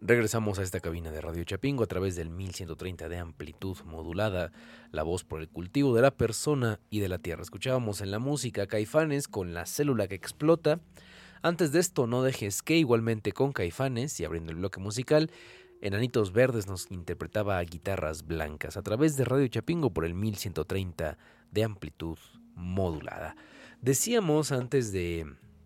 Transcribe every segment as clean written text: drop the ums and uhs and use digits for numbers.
Regresamos a esta cabina de Radio Chapingo a través del 1130 de amplitud modulada, la voz por el cultivo de la persona y de la tierra. Escuchábamos en la música Caifanes con La célula que explota. Antes de esto, No dejes que, igualmente con Caifanes, y abriendo el bloque musical, Enanitos Verdes nos interpretaba a Guitarras Blancas a través de Radio Chapingo por el 1130 de amplitud modulada. Decíamos antes de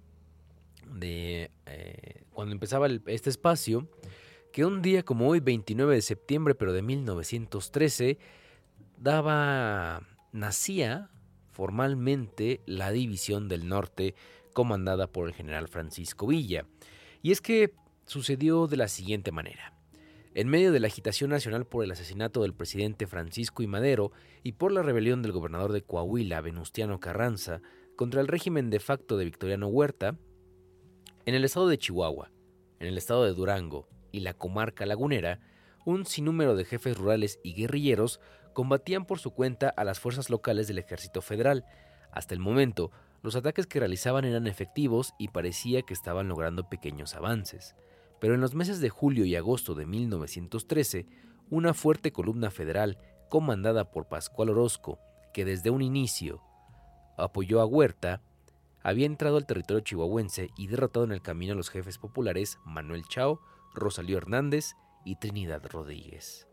cuando empezaba este espacio, que un día como hoy, 29 de septiembre, pero de 1913, nacía formalmente la División del Norte, comandada por el general Francisco Villa. Y es que sucedió de la siguiente manera. En medio de la agitación nacional por el asesinato del presidente Francisco I. Madero y por la rebelión del gobernador de Coahuila, Venustiano Carranza, contra el régimen de facto de Victoriano Huerta, en el estado de Chihuahua, en el estado de Durango y la comarca lagunera, un sinnúmero de jefes rurales y guerrilleros combatían por su cuenta a las fuerzas locales del Ejército Federal. Hasta el momento, los ataques que realizaban eran efectivos y parecía que estaban logrando pequeños avances. Pero en los meses de julio y agosto de 1913, una fuerte columna federal, comandada por Pascual Orozco, que desde un inicio apoyó a Huerta, había entrado al territorio chihuahuense y derrotado en el camino a los jefes populares Manuel Chao, Rosalío Hernández y Trinidad Rodríguez.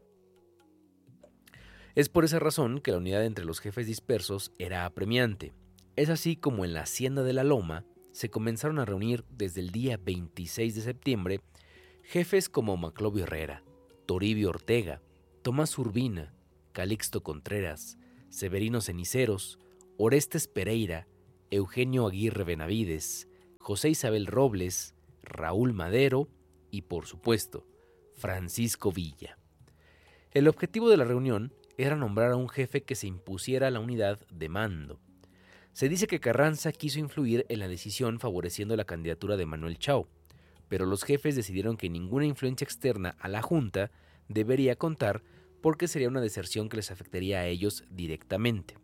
Es por esa razón que la unidad entre los jefes dispersos era apremiante. Es así como en la Hacienda de la Loma se comenzaron a reunir desde el día 26 de septiembre jefes como Maclovio Herrera, Toribio Ortega, Tomás Urbina, Calixto Contreras, Severino Ceniceros, Orestes Pereira, Eugenio Aguirre Benavides, José Isabel Robles, Raúl Madero y, por supuesto, Francisco Villa. El objetivo de la reunión era nombrar a un jefe que se impusiera a la unidad de mando. Se dice que Carranza quiso influir en la decisión favoreciendo la candidatura de Manuel Chao, pero los jefes decidieron que ninguna influencia externa a la Junta debería contar porque sería una deserción que les afectaría a ellos directamente.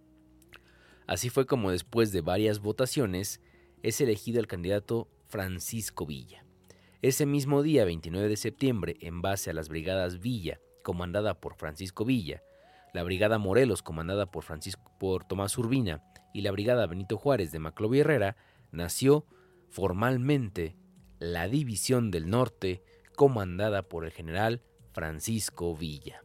Así fue como después de varias votaciones es elegido el candidato Francisco Villa. Ese mismo día, 29 de septiembre, en base a las brigadas Villa, comandada por Francisco Villa, la brigada Morelos, comandada por Tomás Urbina, y la brigada Benito Juárez de Maclovio Herrera, nació formalmente la División del Norte, comandada por el general Francisco Villa.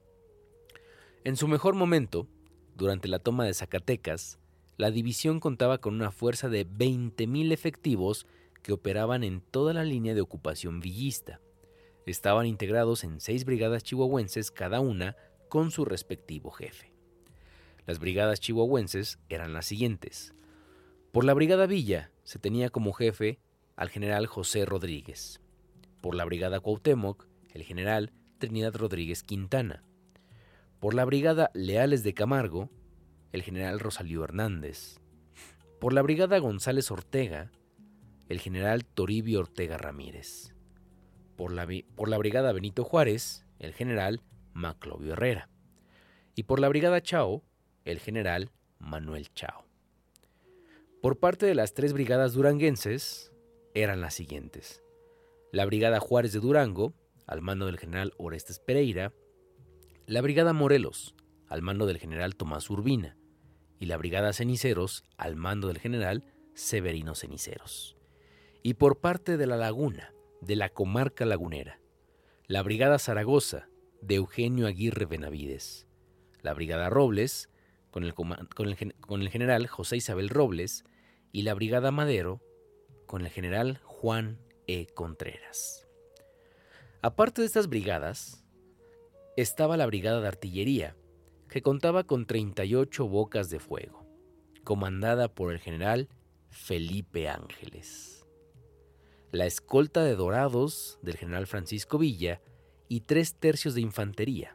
En su mejor momento, durante la toma de Zacatecas, la división contaba con una fuerza de 20,000 efectivos que operaban en toda la línea de ocupación villista. Estaban integrados en 6 brigadas chihuahuenses, cada una con su respectivo jefe. Las brigadas chihuahuenses eran las siguientes. Por la brigada Villa se tenía como jefe al general José Rodríguez. Por la brigada Cuauhtémoc, el general Trinidad Rodríguez Quintana. Por la brigada Leales de Camargo, el general Rosalío Hernández. Por la brigada González Ortega, el general Toribio Ortega Ramírez. Por la brigada Benito Juárez, el general Maclovio Herrera. Y por la brigada Chao, el general Manuel Chao. Por parte de las 3 brigadas duranguenses eran las siguientes. La brigada Juárez de Durango, al mando del general Orestes Pereira. La brigada Morelos, al mando del general Tomás Urbina, y la brigada Ceniceros, al mando del general Severino Ceniceros. Y por parte de la Laguna, de la comarca lagunera, la brigada Zaragoza, de Eugenio Aguirre Benavides, la brigada Robles, con el general José Isabel Robles, y la brigada Madero, con el general Juan E. Contreras. Aparte de estas brigadas, estaba la brigada de artillería, que contaba con 38 bocas de fuego, comandada por el general Felipe Ángeles. La escolta de Dorados del general Francisco Villa y 3/3 de infantería.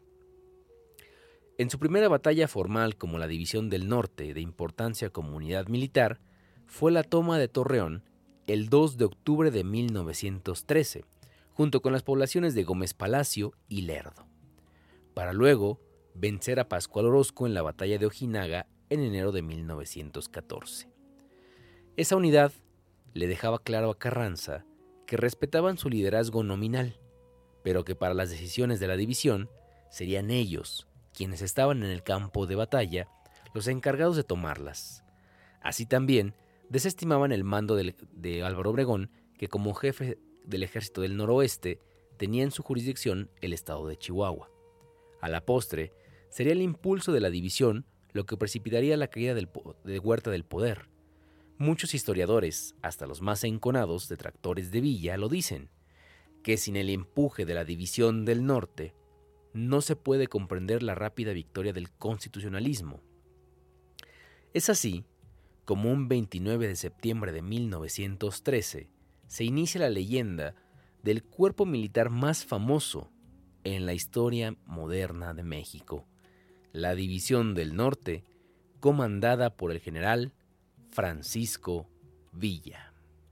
En su primera batalla formal como la División del Norte de importancia como unidad militar, fue la toma de Torreón el 2 de octubre de 1913, junto con las poblaciones de Gómez Palacio y Lerdo, para luego vencer a Pascual Orozco en la batalla de Ojinaga en enero de 1914. Esa unidad le dejaba claro a Carranza que respetaban su liderazgo nominal, pero que para las decisiones de la división serían ellos, quienes estaban en el campo de batalla, los encargados de tomarlas. Así también desestimaban el mando de Álvaro Obregón, que como jefe del Ejército del Noroeste tenía en su jurisdicción el estado de Chihuahua. A la postre, sería el impulso de la división lo que precipitaría la caída de Huerta del poder. Muchos historiadores, hasta los más enconados detractores de Villa, lo dicen, que sin el empuje de la división del norte, no se puede comprender la rápida victoria del constitucionalismo. Es así como un 29 de septiembre de 1913 se inicia la leyenda del cuerpo militar más famoso en la historia moderna de México, la División del Norte, comandada por el general Francisco Villa.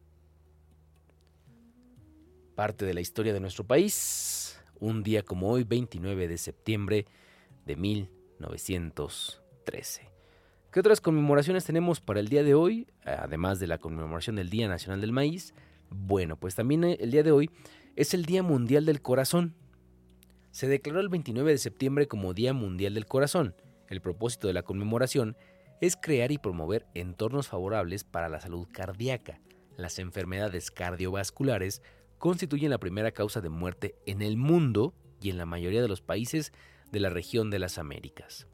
Parte de la historia de nuestro país, un día como hoy, 29 de septiembre de 1913. ¿Qué otras conmemoraciones tenemos para el día de hoy, además de la conmemoración del Día Nacional del Maíz? Bueno, pues también el día de hoy es el Día Mundial del Corazón. Se declaró el 29 de septiembre como Día Mundial del Corazón. El propósito de la conmemoración es crear y promover entornos favorables para la salud cardíaca. Las enfermedades cardiovasculares constituyen la primera causa de muerte en el mundo y en la mayoría de los países de la región de las Américas.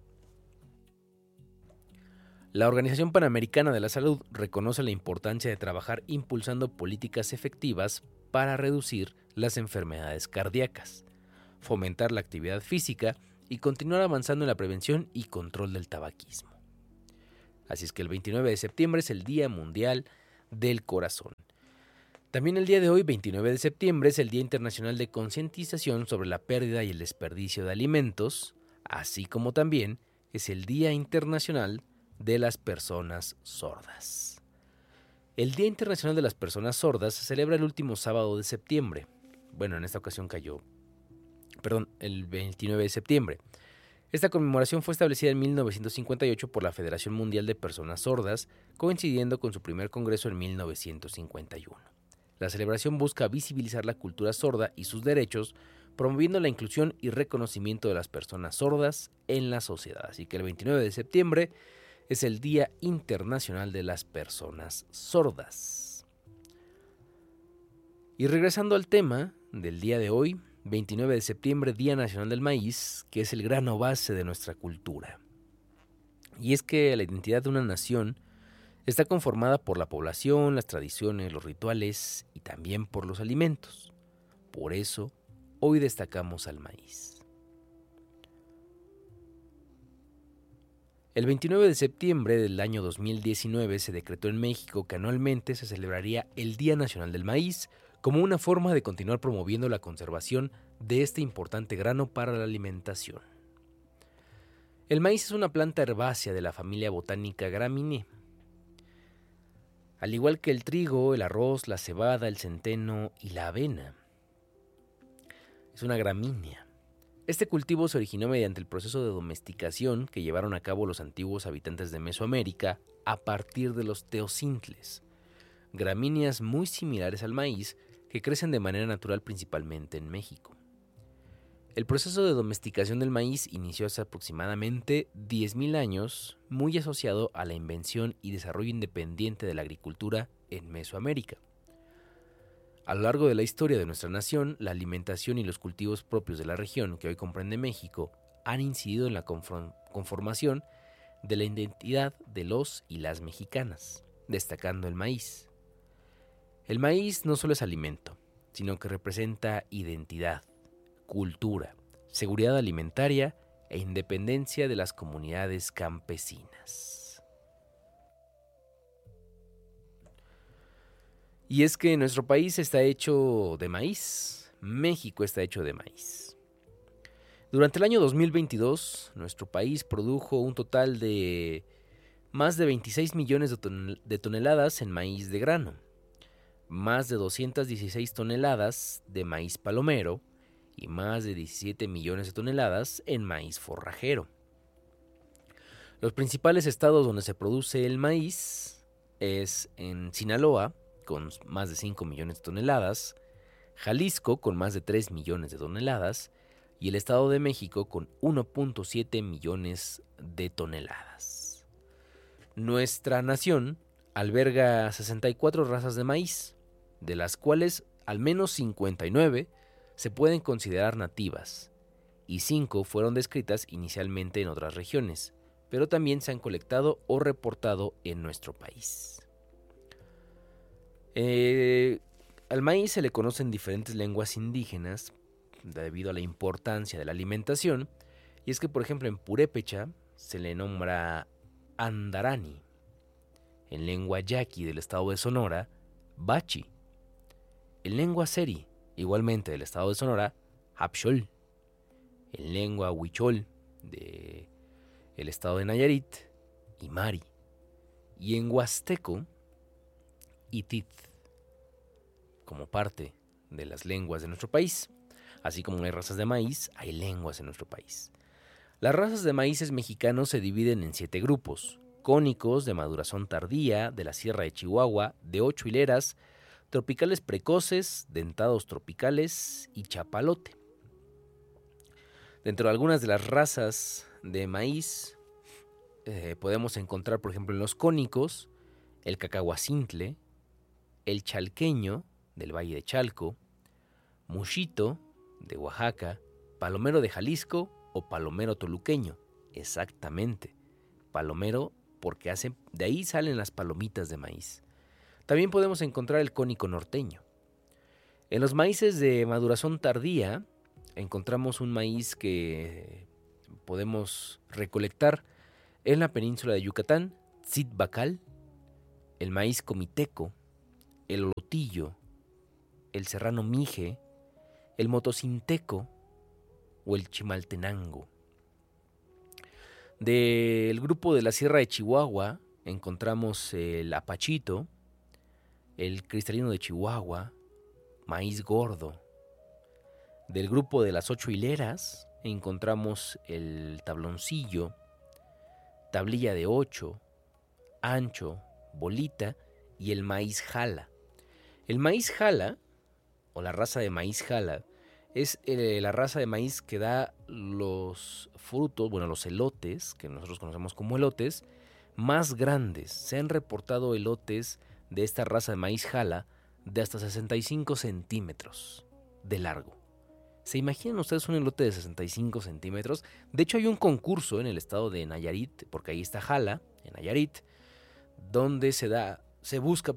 La Organización Panamericana de la Salud reconoce la importancia de trabajar impulsando políticas efectivas para reducir las enfermedades cardíacas, fomentar la actividad física y continuar avanzando en la prevención y control del tabaquismo. Así es que el 29 de septiembre es el Día Mundial del Corazón. También el día de hoy, 29 de septiembre, es el Día Internacional de Concientización sobre la Pérdida y el Desperdicio de Alimentos, así como también es el Día Internacional de las Personas Sordas. El Día Internacional de las Personas Sordas se celebra el último sábado de septiembre. Bueno, en esta ocasión el 29 de septiembre. Esta conmemoración fue establecida en 1958 por la Federación Mundial de Personas Sordas, coincidiendo con su primer congreso en 1951. La celebración busca visibilizar la cultura sorda y sus derechos, promoviendo la inclusión y reconocimiento de las personas sordas en la sociedad. Así que el 29 de septiembre es el Día Internacional de las Personas Sordas. Y regresando al tema del día de hoy, 29 de septiembre, Día Nacional del Maíz, que es el grano base de nuestra cultura. Y es que la identidad de una nación está conformada por la población, las tradiciones, los rituales y también por los alimentos. Por eso, hoy destacamos al maíz. El 29 de septiembre del año 2019 se decretó en México que anualmente se celebraría el Día Nacional del Maíz como una forma de continuar promoviendo la conservación de este importante grano para la alimentación. El maíz es una planta herbácea de la familia botánica Gramineae. Al igual que el trigo, el arroz, la cebada, el centeno y la avena. Es una gramínea. Este cultivo se originó mediante el proceso de domesticación que llevaron a cabo los antiguos habitantes de Mesoamérica a partir de los teocintles, gramíneas muy similares al maíz que crecen de manera natural principalmente en México. El proceso de domesticación del maíz inició hace aproximadamente 10.000 años, muy asociado a la invención y desarrollo independiente de la agricultura en Mesoamérica. A lo largo de la historia de nuestra nación, la alimentación y los cultivos propios de la región que hoy comprende México han incidido en la conformación de la identidad de los y las mexicanas, destacando el maíz. El maíz no solo es alimento, sino que representa identidad, cultura, seguridad alimentaria e independencia de las comunidades campesinas. Y es que nuestro país está hecho de maíz, México está hecho de maíz. Durante el año 2022, nuestro país produjo un total de más de 26 millones de toneladas en maíz de grano, más de 216 toneladas de maíz palomero y más de 17 millones de toneladas en maíz forrajero. Los principales estados donde se produce el maíz es en Sinaloa, con más de 5 millones de toneladas, Jalisco con más de 3 millones de toneladas y el Estado de México con 1.7 millones de toneladas. Nuestra nación alberga 64 razas de maíz, de las cuales al menos 59 se pueden considerar nativas y 5 fueron descritas inicialmente en otras regiones, pero también se han colectado o reportado en nuestro país. Al maíz se le conocen diferentes lenguas indígenas debido a la importancia de la alimentación, y es que, por ejemplo, en purépecha se le nombra andarani, en lengua yaqui del estado de Sonora, bachi, en lengua seri, igualmente del estado de Sonora, hapxol, en lengua huichol del estado de Nayarit, imari, y en huasteco, itit, como parte de las lenguas de nuestro país. Así como hay razas de maíz, hay lenguas en nuestro país. Las razas de maíces mexicanos se dividen en 7 grupos: cónicos de maduración tardía, de la Sierra de Chihuahua, de 8 hileras, tropicales precoces, dentados tropicales y chapalote. Dentro de algunas de las razas de maíz podemos encontrar, por ejemplo, en los cónicos, el cacahuacintle, el chalqueño del Valle de Chalco, muxito de Oaxaca, palomero de Jalisco o palomero toluqueño. Exactamente, palomero porque de ahí salen las palomitas de maíz. También podemos encontrar el cónico norteño. En los maíces de maduración tardía encontramos un maíz que podemos recolectar en la península de Yucatán, tzitbacal, el maíz comiteco, el olotillo, el serrano mije, el motocinteco o el chimaltenango. Del grupo de la Sierra de Chihuahua encontramos el apachito, el cristalino de Chihuahua, maíz gordo. Del grupo de las 8 hileras encontramos el tabloncillo, tablilla de 8, ancho, bolita y el maíz jala. El maíz jala, o la raza de maíz jala, es la raza de maíz que da los frutos, los elotes, que nosotros conocemos como elotes, más grandes. Se han reportado elotes de esta raza de maíz jala de hasta 65 centímetros de largo. ¿Se imaginan ustedes un elote de 65 centímetros? De hecho, hay un concurso en el estado de Nayarit, porque ahí está Jala, en Nayarit, donde se busca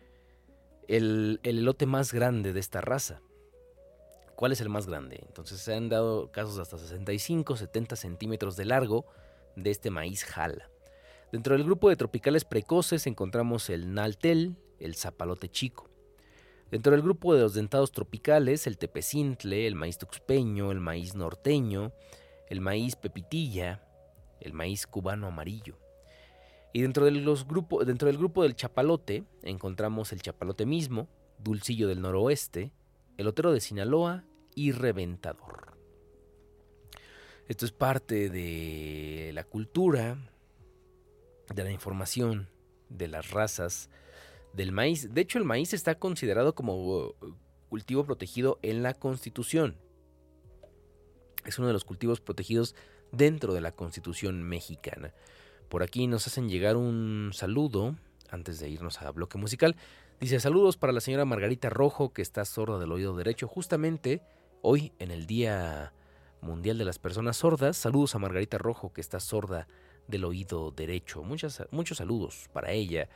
el elote más grande de esta raza. ¿Cuál es el más grande? Entonces se han dado casos de hasta 65, 70 centímetros de largo de este maíz jala. Dentro del grupo de tropicales precoces encontramos el naltel, el zapalote chico. Dentro del grupo de los dentados tropicales, el tepecintle, el maíz tuxpeño, el maíz norteño, el maíz pepitilla, el maíz cubano amarillo. Y dentro del grupo del chapalote encontramos el chapalote mismo, dulcillo del noroeste, elotero de Sinaloa y reventador. Esto es parte de la cultura, de la información, de las razas del maíz. De hecho, el maíz está considerado como cultivo protegido en la Constitución. Es uno de los cultivos protegidos dentro de la Constitución mexicana. Por aquí nos hacen llegar un saludo antes de irnos a bloque musical. Dice: saludos para la señora Margarita Rojo, que está sorda del oído derecho, justamente hoy en el Día Mundial de las Personas Sordas. Saludos a Margarita Rojo, que está sorda del oído derecho. Muchos saludos para ella.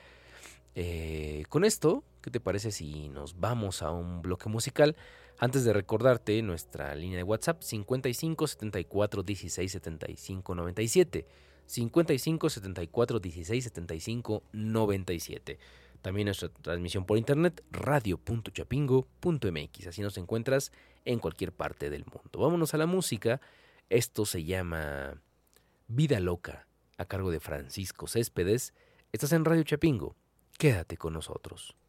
Con esto, ¿qué te parece si nos vamos a un bloque musical? Antes de recordarte nuestra línea de WhatsApp, 55 74 16 75 97. 55 74 16 75 97. También nuestra transmisión por internet, radio.chapingo.mx. Así nos encuentras en cualquier parte del mundo. Vámonos a la música. Esto se llama Vida Loca, a cargo de Francisco Céspedes. Estás en Radio Chapingo. Quédate con nosotros.